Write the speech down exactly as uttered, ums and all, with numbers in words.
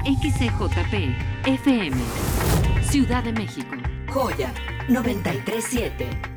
X C J P F M, Ciudad de México. Joya noventa y tres punto siete.